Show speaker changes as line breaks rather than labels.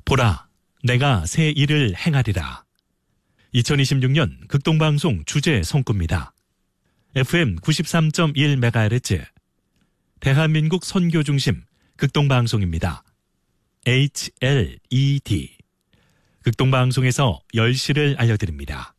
보라, 내가 새 일을 행하리라. 2026년 극동방송 주제 성구입니다. FM 93.1MHz 대한민국 선교 중심 극동방송입니다. HLED 극동방송에서 10시를 알려드립니다.